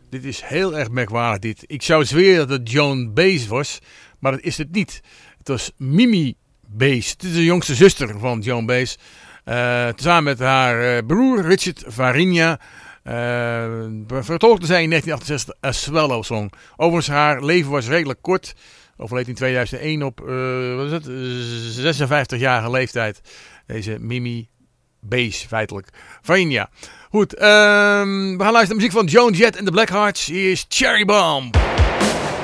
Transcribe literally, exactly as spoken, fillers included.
Dit is heel erg merkwaardig dit. Ik zou zweren dat het Joan Baez was, maar dat is het niet. Het was Mimi Baez. Het is de jongste zuster van Joan Baez. Uh, samen met haar uh, broer Richard Farina uh, vertolkte zij in negentien achtenzestig A Swallow Song. Overigens, haar leven was redelijk kort. Overleed in tweeduizend één op uh, wat is het? zesenvijftigjarige leeftijd. Deze Mimi Baez, feitelijk. Farina. Goed, um, we gaan luisteren naar muziek van Joan Jett en de Blackhearts. Hier is Cherry Bomb.